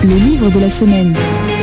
Le livre de la semaine.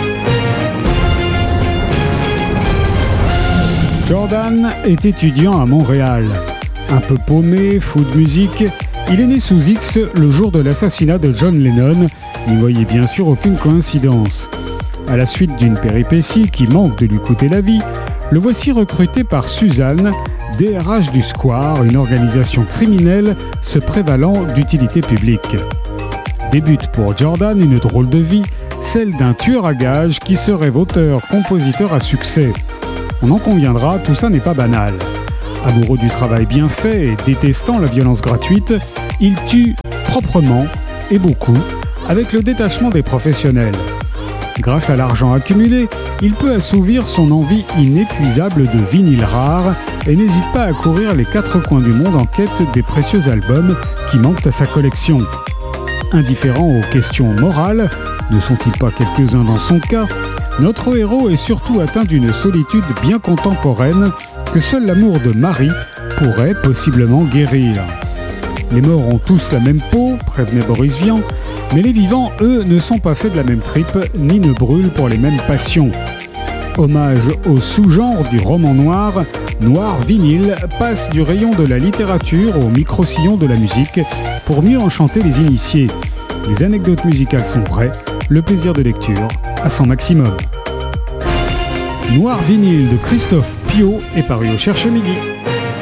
Jordan est étudiant à Montréal. Un peu paumé, fou de musique, il est né sous X le jour de l'assassinat de John Lennon. N'y voyez bien sûr aucune coïncidence. À la suite d'une péripétie qui manque de lui coûter la vie, le voici recruté par Suzanne, DRH du Square, une organisation criminelle se prévalant d'utilité publique. Débute pour Jordan une drôle de vie, celle d'un tueur à gages qui se rêve auteur-compositeur à succès. On en conviendra, tout ça n'est pas banal. Amoureux du travail bien fait et détestant la violence gratuite, il tue proprement et beaucoup avec le détachement des professionnels. Grâce à l'argent accumulé, il peut assouvir son envie inépuisable de vinyles rares et n'hésite pas à courir les quatre coins du monde en quête des précieux albums qui manquent à sa collection. Indifférent aux questions morales, ne sont-ils pas quelques-uns dans son cas, notre héros est surtout atteint d'une solitude bien contemporaine que seul l'amour de Marie pourrait possiblement guérir. Les morts ont tous la même peau, prévenait Boris Vian, mais les vivants, eux, ne sont pas faits de la même tripe, ni ne brûlent pour les mêmes passions. Hommage au sous-genre du roman noir, Noir Vinyle passe du rayon de la littérature au micro-sillon de la musique pour mieux enchanter les initiés. Les anecdotes musicales sont vraies, le plaisir de lecture à son maximum. Noir Vinyle de Christophe Piot est paru au Cherche Midi.